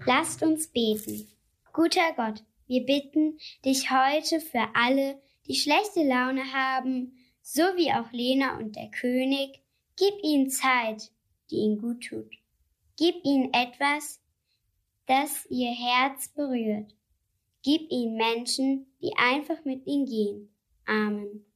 Lasst uns beten. Guter Gott, wir bitten dich heute für alle, die schlechte Laune haben, so wie auch Lena und der König. Gib ihnen Zeit, die ihnen gut tut. Gib ihnen etwas, das ihr Herz berührt. Gib ihnen Menschen, die einfach mit ihnen gehen. Amen.